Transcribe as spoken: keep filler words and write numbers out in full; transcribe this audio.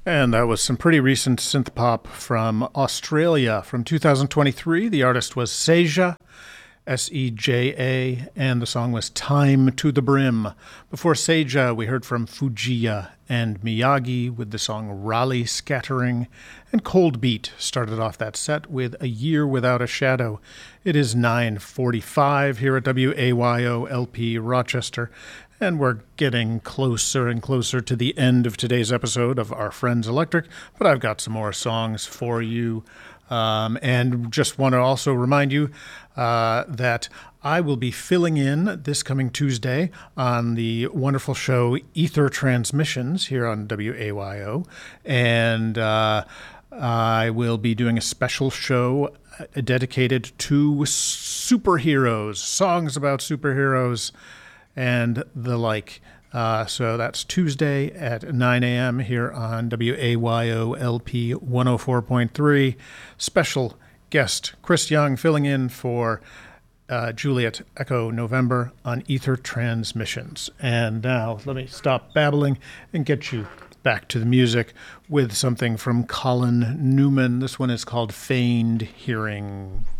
And that was some pretty recent synth pop from Australia from two thousand twenty-three. The artist was Seja, S E J A, and the song was Time to the Brim. Before Seja, we heard from Fujiya and Miyagi with the song Raleigh Scattering, and Cold Beat started off that set with A Year Without a Shadow. It is nine forty-five here at W A Y O L P Rochester, and we're getting closer and closer to the end of today's episode of Our Friends Electric, but I've got some more songs for you. Um, and just want to also remind you uh, that I will be filling in this coming Tuesday on the wonderful show Ether Transmissions here on W A Y O. And uh, I will be doing a special show dedicated to superheroes, songs about superheroes, and the like. Uh, so that's Tuesday at nine a.m. here on W A Y O L P one oh four point three. Special guest Chris Young filling in for uh, Juliet Echo November on Ether Transmissions. And now let me stop babbling and get you back to the music with something from Colin Newman. This one is called Feigned Hearing.